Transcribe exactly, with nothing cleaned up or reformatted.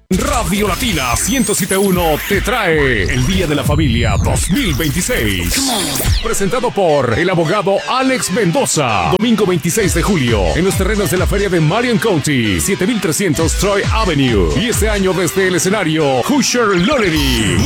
Radio Latina ciento siete punto uno te trae el Día de la Familia dos mil veintiséis. Presentado por el abogado Alex Mendoza. Domingo veintiséis de julio en los terrenos de la feria de Marion County, siete mil trescientos Troy Avenue. Y este año desde el escenario Hoosier Lonery.